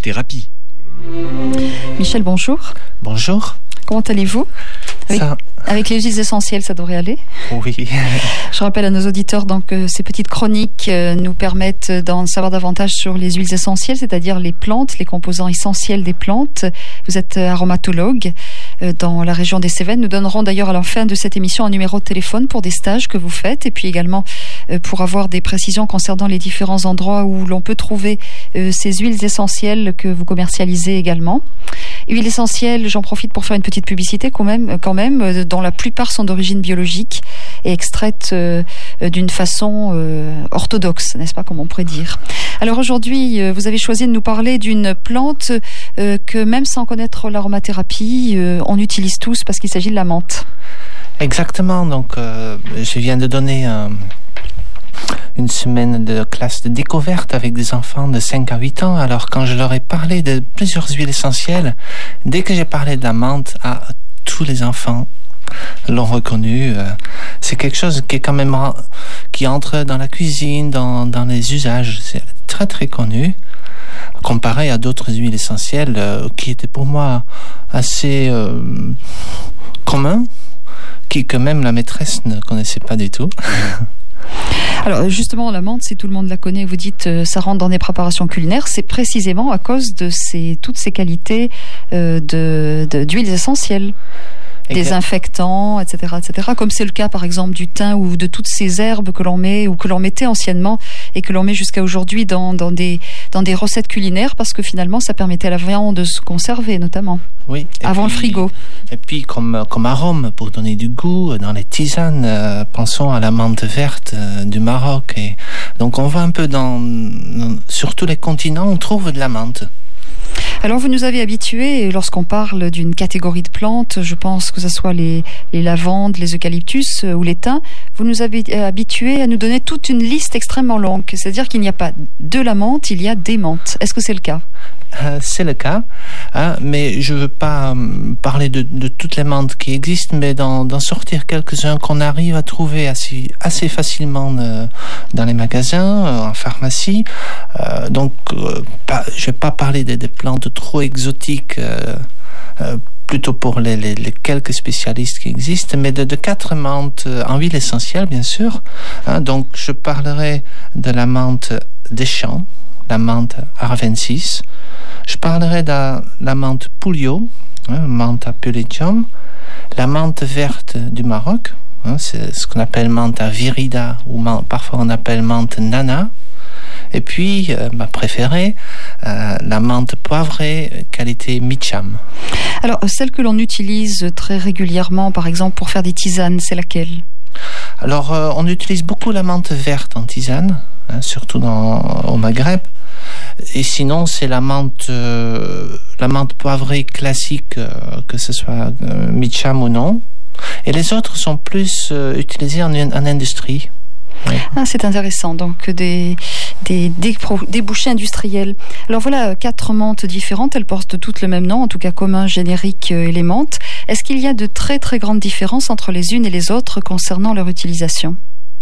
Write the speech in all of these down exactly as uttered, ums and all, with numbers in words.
l'aromathérapie. Michel, bonjour. Bonjour. Comment allez-vous ? Avec, ça... avec les huiles essentielles, ça devrait aller. Oui. Je rappelle à nos auditeurs donc que ces petites chroniques euh, nous permettent d'en savoir davantage sur les huiles essentielles, c'est-à-dire les plantes, les composants essentiels des plantes. Vous êtes aromatologue euh, dans la région des Cévennes. Nous donnerons d'ailleurs à la fin de cette émission un numéro de téléphone pour des stages que vous faites et puis également euh, pour avoir des précisions concernant les différents endroits où l'on peut trouver euh, ces huiles essentielles que vous commercialisez également. Huiles essentielles, j'en profite pour faire une petite publicité quand même, quand même dont la plupart sont d'origine biologique et extraites euh, d'une façon euh, orthodoxe, n'est-ce pas, comme on pourrait dire. Alors aujourd'hui, euh, vous avez choisi de nous parler d'une plante euh, que même sans connaître l'aromathérapie, euh, on utilise tous parce qu'il s'agit de la menthe. Exactement, donc euh, je viens de donner euh, une semaine de classe de découverte avec des enfants de cinq à huit ans. Alors quand je leur ai parlé de plusieurs huiles essentielles, dès que j'ai parlé de la menthe, à tous les enfants l'ont reconnu. C'est quelque chose qui est quand même qui entre dans la cuisine, dans, dans les usages. C'est très très connu, comparé à d'autres huiles essentielles euh, qui étaient pour moi assez euh, communs, qui que même la maîtresse ne connaissait pas du tout. Alors justement, la menthe, si tout le monde la connaît, vous dites euh, ça rentre dans des préparations culinaires, c'est précisément à cause de ces, toutes ces qualités euh, de, de, d'huiles essentielles. Désinfectants, et cetera, et cetera. Comme c'est le cas, par exemple, du thym ou de toutes ces herbes que l'on met ou que l'on mettait anciennement et que l'on met jusqu'à aujourd'hui dans, dans, des, dans des recettes culinaires parce que finalement, ça permettait à la viande de se conserver, notamment. Oui. Avant puis, le frigo. Et puis, comme, comme arôme, pour donner du goût, dans les tisanes, euh, pensons à la menthe verte euh, du Maroc. Et donc, on voit un peu dans, dans, sur tous les continents, on trouve de la menthe. Alors vous nous avez habitués, lorsqu'on parle d'une catégorie de plantes, je pense que ce soit les, les lavandes, les eucalyptus ou les thym, vous nous avez habitués à nous donner toute une liste extrêmement longue. C'est-à-dire qu'il n'y a pas de la menthe, il y a des menthes. Est-ce que c'est le cas ? Euh, c'est le cas, hein, mais je ne veux pas euh, parler de, de toutes les menthes qui existent, mais d'en, d'en sortir quelques-uns qu'on arrive à trouver assez, assez facilement euh, dans les magasins, euh, en pharmacie. Euh, donc, euh, pas, je ne vais pas parler des, des plantes trop exotiques, euh, euh, plutôt pour les, les, les quelques spécialistes qui existent, mais de, de quatre menthes en huile essentielle, bien sûr. Hein, donc, je parlerai de la menthe des champs, la menthe arvensis. Je parlerai de la menthe Pulio, hein, menthe Pulletium, la menthe verte du Maroc, hein, c'est ce qu'on appelle menthe virida ou man- parfois on appelle menthe nana. Et puis, euh, ma préférée, euh, la menthe poivrée qualité Mitcham. Alors, celle que l'on utilise très régulièrement, par exemple, pour faire des tisanes, c'est laquelle ? Alors, euh, on utilise beaucoup la menthe verte en tisane, hein, surtout dans, au Maghreb. Et sinon, c'est la menthe, euh, la menthe poivrée classique, euh, que ce soit euh, Mitcham ou non. Et les autres sont plus euh, utilisés en, en industrie. Oui. Ah, c'est intéressant, donc des, des, des, des bouchées industrielles. Alors voilà, quatre menthes différentes, elles portent toutes le même nom, en tout cas commun, générique, euh, et les menthes. Est-ce qu'il y a de très très grandes différences entre les unes et les autres concernant leur utilisation ?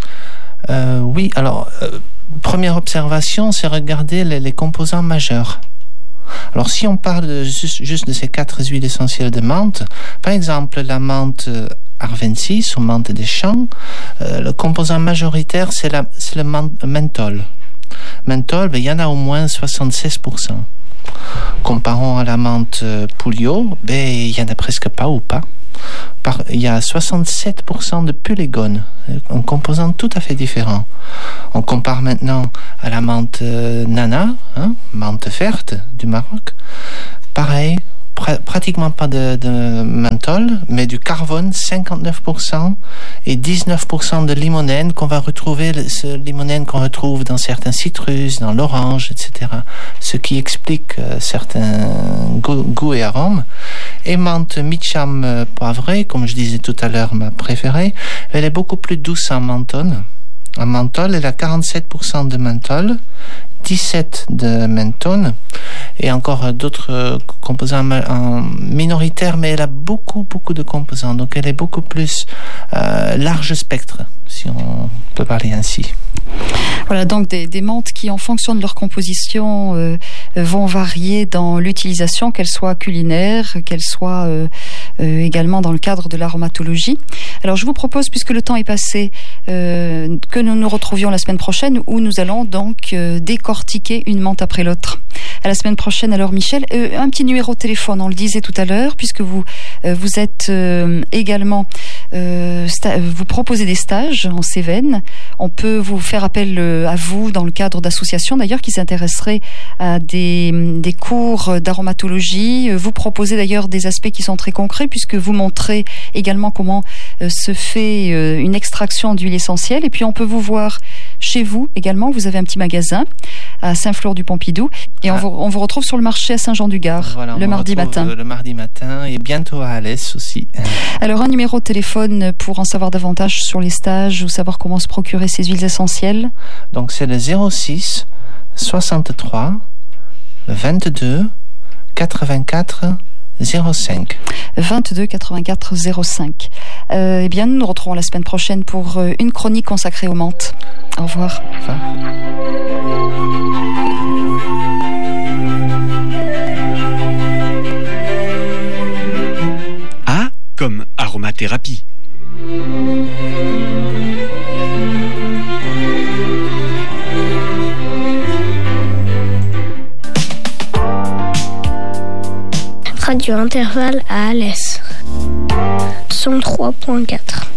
euh, Oui, alors, euh, première observation, c'est regarder les, les composants majeurs. Alors si on parle de, juste, juste de ces quatre huiles essentielles de menthe, par exemple la menthe arvensis ou menthe des champs, euh, le composant majoritaire c'est, la, c'est le menthol. Menthol, ben, il y en a au moins soixante-seize pour cent. Comparons à la menthe Pulio, ben, il n'y en a presque pas ou pas. Par, il y a soixante-sept pour cent de pulégone, un composant tout à fait différent. On compare maintenant à la menthe euh, nana, hein, menthe verte du Maroc. Pareil, pr- pratiquement pas de, de menthol, mais du carbone, cinquante-neuf pour cent, et dix-neuf pour cent de limonène qu'on va retrouver, ce limonène qu'on retrouve dans certains citrus, dans l'orange, et cetera. Ce qui explique euh, certains goûts, goûts et arômes. Et menthe Mitcham euh, poivrée, comme je disais tout à l'heure, ma préférée, elle est beaucoup plus douce en menthol. En menthol, elle a quarante-sept pour cent de menthol, dix-sept pour cent de menthone, et encore d'autres composants en minoritaire, mais elle a beaucoup, beaucoup de composants. Donc, elle est beaucoup plus euh, large spectre. si on peut parler ainsi. Voilà, donc des, des menthes qui, en fonction de leur composition, euh, vont varier dans l'utilisation, qu'elle soit culinaire, qu'elle soit euh, euh, également dans le cadre de l'aromatologie. Alors je vous propose, puisque le temps est passé, euh, que nous nous retrouvions la semaine prochaine, où nous allons donc euh, décortiquer une menthe après l'autre. À la semaine prochaine, alors Michel, euh, un petit numéro de téléphone, on le disait tout à l'heure, puisque vous, euh, vous êtes euh, également, euh, sta- vous proposez des stages en Cévennes. On peut vous faire appel euh, à vous dans le cadre d'associations d'ailleurs qui s'intéresseraient à des, des cours d'aromatologie. Vous proposez d'ailleurs des aspects qui sont très concrets, puisque vous montrez également comment euh, se fait euh, une extraction d'huile essentielle. Et puis on peut vous voir chez vous également. Vous avez un petit magasin à Saint-Flour-du-Pompidou. Et on, vous, on vous retrouve sur le marché à Saint-Jean-du-Gard, voilà, le mardi matin. Le mardi matin et bientôt à Alès aussi. Alors un numéro de téléphone pour en savoir davantage sur les stages ou savoir comment se procurer ces huiles essentielles. Donc c'est le zéro six soixante-trois vingt-deux quatre-vingt-quatre zéro cinq. vingt-deux quatre-vingt-quatre zéro cinq. Euh, eh bien, nous nous retrouvons la semaine prochaine pour euh, une chronique consacrée aux menthes. Au revoir. Au revoir. A comme aromathérapie. Radio Intervalle à Alès. cent trois point quatre.